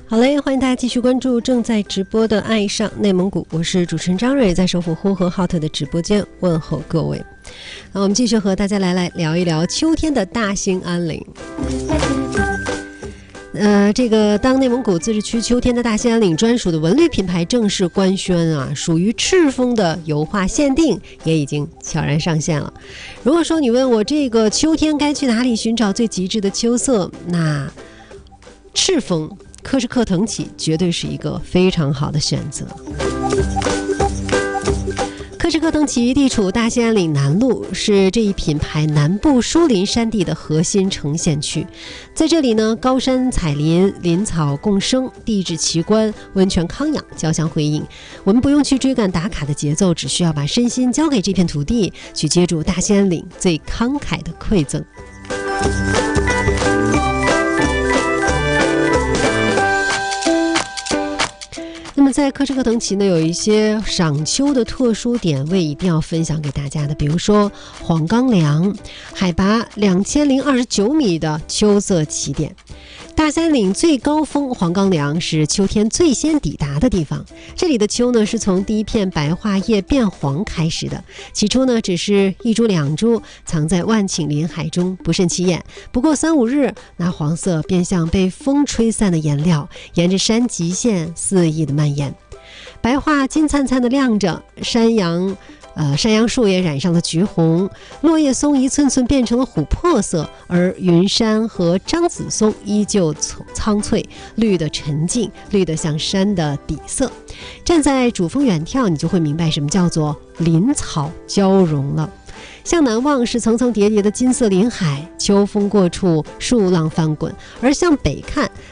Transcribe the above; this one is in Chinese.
好嘞，欢迎大家继续关注正在直播的《爱上内蒙古》，我是主持人张蕊，在首府呼和浩特的直播间问候各位。我们继续和大家来聊一聊秋天的大兴安岭。当内蒙古自治区秋天的大兴安岭专属的文旅品牌正式官宣啊，属于赤峰的油画限定也已经悄然上线了。如果说你问我这个秋天该去哪里寻找最极致的秋色，那赤峰柯什克腾旗绝对是一个非常好的选择。柯什克腾旗地处大兴安岭南麓，是这一品牌南部疏林山地的核心呈现区。在这里呢，高山彩林，林草共生，地质奇观，温泉康养，交相辉映。我们不用去追赶打卡的节奏，只需要把身心交给这片土地，去接住大兴安岭最慷慨的馈赠。那么在柯什克腾旗呢，有一些赏秋的特殊点位一定要分享给大家的，比如说黄冈梁，海拔2029米的秋色起点。大兴安岭最高峰黄冈梁是秋天最先抵达的地方，这里的秋呢是从第一片白桦叶变黄开始的，起初呢只是一株两株，藏在万顷林海中，不甚起眼。不过3-5日，那黄色便像被风吹散的颜料，沿着山极线肆意的蔓延。白桦金灿灿的亮着，山杨树也染上了橘红，落叶松一寸寸变成了琥珀色，而云杉和樟子松依旧苍翠，绿得沉静，绿得像山的底色。站在主峰远眺，你就会明白什么叫做林草交融了。向南望是层层叠叠的金色林海，秋风过处，树浪翻滚；而向北看，